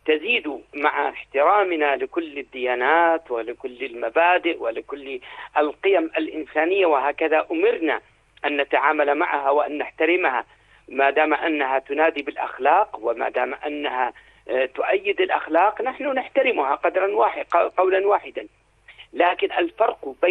تزيد مع احترامنا لكل الديانات ولكل المبادئ ولكل القيم الإنسانية، وهكذا أمرنا أن نتعامل معها وأن نحترمها ما دام أنها تنادي بالأخلاق وما دام أنها تؤيد الأخلاق. نحن نحترمها قولا واحدا. لكن الفرق بين